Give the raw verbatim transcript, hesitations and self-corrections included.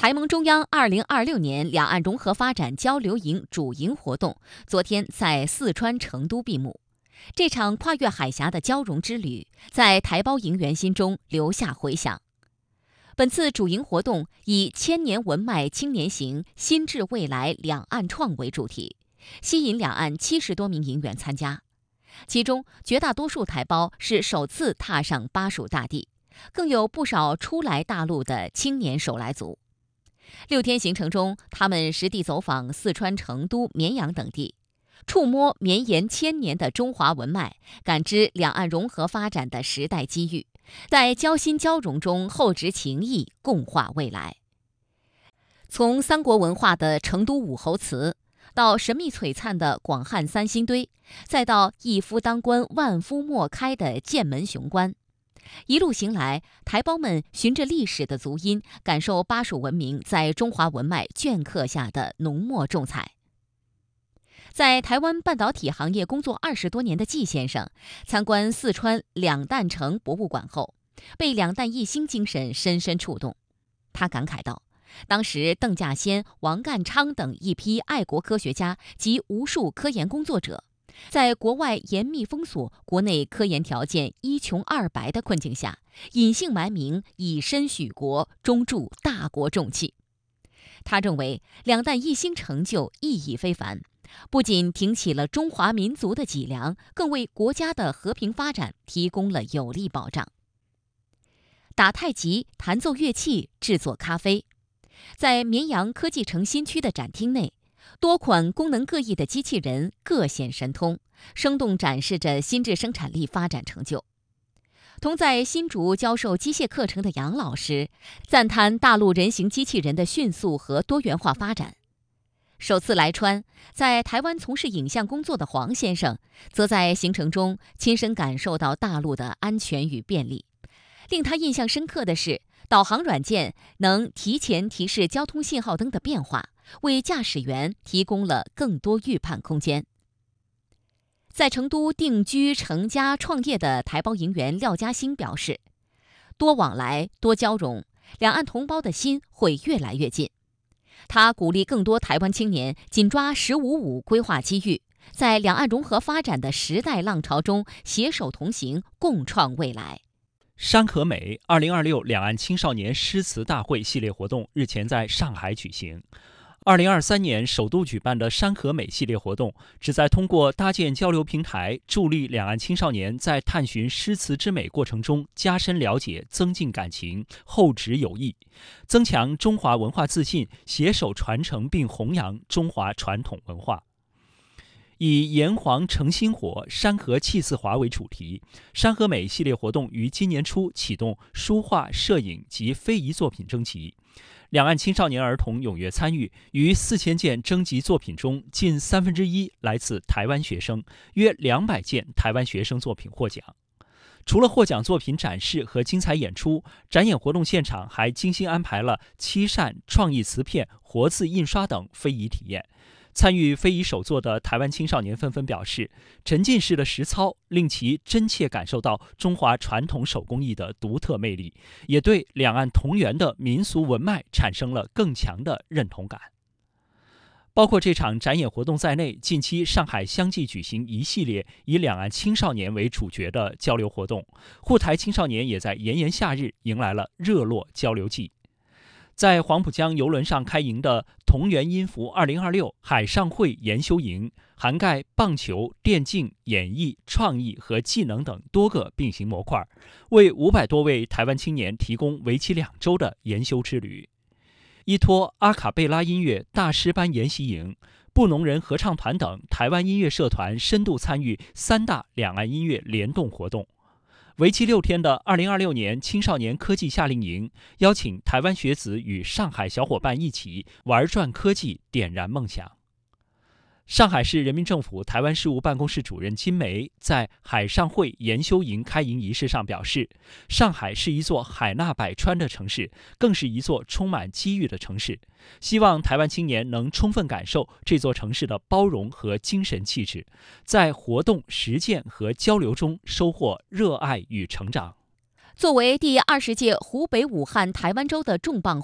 台盟中央二零二六年两岸融合发展交流营主营活动昨天在四川成都闭幕。这场跨越海峡的交融之旅，在台胞营员心中留下回响。本次主营活动以“千年文脉青年行，心智未来两岸创”为主题，吸引两岸七十多名营员参加。其中，绝大多数台胞是首次踏上巴蜀大地，更有不少初来大陆的青年手来族。六天行程中，他们实地走访四川成都、绵阳等地，触摸绵延千年的中华文脉，感知两岸融合发展的时代机遇，在交心交融中厚植情谊，共话未来。从三国文化的成都武侯祠，到神秘璀璨的广汉三星堆，再到一夫当关万夫莫开的剑门雄关，一路行来，台胞们循着历史的足音，感受巴蜀文明在中华文脉镌刻下的浓墨重彩。在台湾半导体行业工作二十多年的季先生，参观四川两弹城博物馆后，被两弹一星精神深深触动。他感慨道，当时邓稼先、王淦昌等一批爱国科学家及无数科研工作者，在国外严密封锁、国内科研条件一穷二白的困境下，隐姓埋名，以身许国，终铸大国重器。他认为两弹一星成就意义非凡，不仅挺起了中华民族的脊梁，更为国家的和平发展提供了有力保障。打太极、弹奏乐器、制作咖啡，在绵阳科技城新区的展厅内，多款功能各异的机器人各显神通，生动展示着新质生产力发展成就。同在新竹教授机械课程的杨老师赞叹大陆人形机器人的迅速和多元化发展。首次来川，在台湾从事影像工作的黄先生，则在行程中亲身感受到大陆的安全与便利。令他印象深刻的是，导航软件能提前提示交通信号灯的变化，为驾驶员提供了更多预判空间。在成都定居成家创业的台胞营员廖嘉兴表示，多往来多交融，两岸同胞的心会越来越近。他鼓励更多台湾青年紧抓“十五五”规划机遇，在两岸融合发展的时代浪潮中携手同行，共创未来。 山河美二零二六两岸青少年诗词大会系列活动日前在上海举行。二零二三年首度举办的山河美系列活动，旨在通过搭建交流平台，助力两岸青少年在探寻诗词之美过程中加深了解、增进感情、厚植友谊，增强中华文化自信，携手传承并弘扬中华传统文化。以炎黄成薪火，山河气似华为主题，山河美系列活动于今年初启动书画、摄影及非遗作品征集。两岸青少年儿童踊跃参与，于四千件征集作品中，近三分之一来自台湾学生，约两百件台湾学生作品获奖。除了获奖作品展示和精彩演出，展演活动现场还精心安排了漆扇、创意瓷片、活字印刷等非遗体验。参与非遗手作的台湾青少年纷纷表示，沉浸式的实操令其真切感受到中华传统手工艺的独特魅力，也对两岸同源的民俗文脉产生了更强的认同感。包括这场展演活动在内，近期上海相继举行一系列以两岸青少年为主角的交流活动，沪台青少年也在炎炎夏日迎来了热络交流季。在黄浦江邮轮上开营的同源音符二零二六海上会研修营，涵盖棒球、电竞、演艺、创意和技能等多个并行模块，为五百多位台湾青年提供为期两周的研修之旅。依托阿卡贝拉音乐大师班研习营、布农人合唱团等台湾音乐社团深度参与三大两岸音乐联动活动。为期六天的二零二六年青少年科技夏令营，邀请台湾学子与上海小伙伴一起玩转科技，点燃梦想。上海市人民政府台湾事务办公室主任金梅在海上会研修营开营仪式上表示，上海是一座海纳百川的城市，更是一座充满机遇的城市。希望台湾青年能充分感受这座城市的包容和精神气质，在活动、实践和交流中收获热爱与成长。 作为第二十届湖北武汉台湾州的重磅